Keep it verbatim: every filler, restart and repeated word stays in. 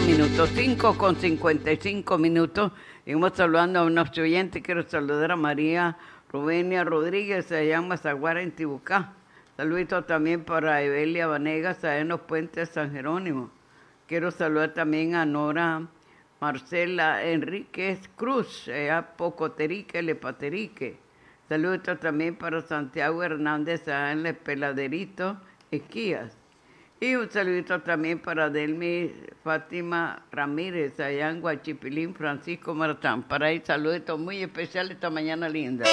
minutos, cinco con cincuenta y cinco minutos. Y vamos saludando a unos oyentes. Quiero saludar a María Rubenia Rodríguez, allá en Mazaguara, en Tibucá. Saluditos también para Evelia Vanegas, allá en los Puentes San Jerónimo. Quiero saludar también a Nora Marcela Enríquez Cruz, allá Pocoterique, Lepaterique. Saluditos también para Santiago Hernández, allá en el Peladerito, Esquías. Y un saludito también para Delmi Fátima Ramírez, allá en Guachipilín, Francisco Martán. Para ahí saluditos muy especiales esta mañana linda.